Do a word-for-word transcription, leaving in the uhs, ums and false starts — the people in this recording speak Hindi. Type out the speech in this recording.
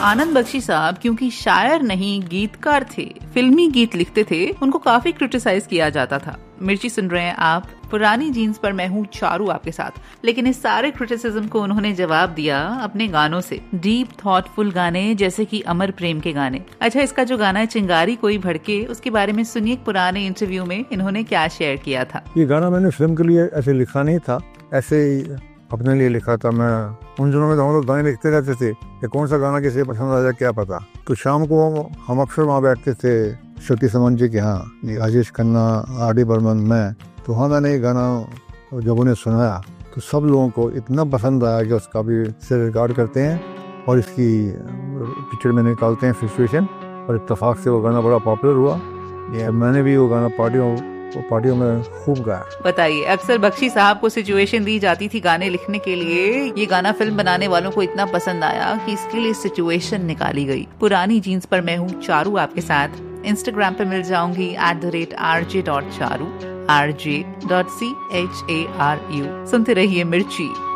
आनंद बख्शी साहब क्योंकि शायर नहीं गीतकार थे, फिल्मी गीत लिखते थे, उनको काफी क्रिटिसाइज किया जाता था। मिर्ची सुन रहे हैं आप, पुरानी जीन्स पर मैं हूँ चारू आपके साथ। लेकिन इस सारे क्रिटिसिज्म को उन्होंने जवाब दिया अपने गानों से, डीप थॉटफुल गाने जैसे कि अमर प्रेम के गाने। अच्छा, इसका जो गाना है चिंगारी कोई भड़के, उसके बारे में सुनिए पुराने इंटरव्यू में इन्होंने क्या शेयर किया था। ये गाना मैंने फिल्म के लिए ऐसे लिखा नहीं था, ऐसे ही अपने लिए लिखा था। मैं उन दिनों में तो हम लोग गाने लिखते रहते थे कि कौन सा गाना किसी पसंद आ जाए क्या पता। तो शाम को हम अक्सर वहाँ बैठते थे शक्ति समन जी के यहाँ, राजेश खन्ना, आर डी बर्मन, मैं। तो हाँ, मैंने ये गाना जब उन्हें सुनाया तो सब लोगों को इतना पसंद आया कि उसका भी से रिकॉर्ड करते हैं और इसकी पिक्चर में निकालते हैं सिचुएशन, और इत्तेफाक से वो गाना बड़ा पॉपुलर हुआ। ये मैंने भी वो गाना पार्टियों वो पार्टियों में खूब गाया। बताइए, अक्सर बख्शी साहब को सिचुएशन दी जाती थी गाने लिखने के लिए, ये गाना फिल्म बनाने वालों को इतना पसंद आया कि इसके लिए सिचुएशन निकाली गई। पुरानी जीन्स पर मैं हूँ चारू आपके साथ। इंस्टाग्राम पे मिल जाऊंगी at the rate R J dot Charu, R J dot C H A R you. सुनते रहिए मिर्ची।